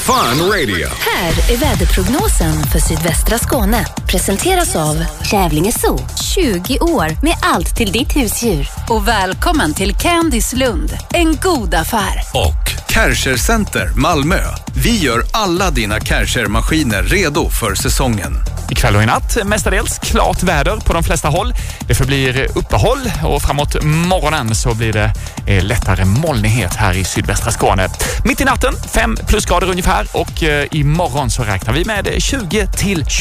Fun Radio. Här är väderprognosen för sydvästra Skåne. Presenteras av Kävlinge Zoo. 20 år med allt till ditt husdjur. Och välkommen till Candice Lund. En god affär. Och Kärcher Center Malmö. Vi gör alla dina Kärcher-maskiner redo för säsongen. Ikväll och i natt mestadels klart väder på de flesta håll. Det förblir uppehåll och framåt morgonen så blir det lättare molnighet här i sydvästra Skåne. Mitt i natten 5 plusgrader ungefär och imorgon så räknar vi med 20 till